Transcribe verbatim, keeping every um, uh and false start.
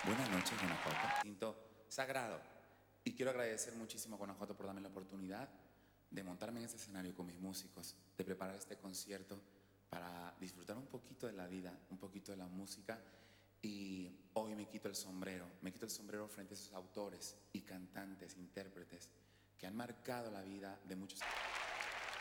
Buenas noches, Guanajuato. Siento sagrado. Y quiero agradecer muchísimo a Guanajuato por darme la oportunidad de montarme en este escenario con mis músicos, de preparar este concierto para disfrutar un poquito de la vida, un poquito de la música. Y hoy me quito el sombrero, me quito el sombrero frente a esos autores y cantantes, intérpretes que han marcado la vida de muchos.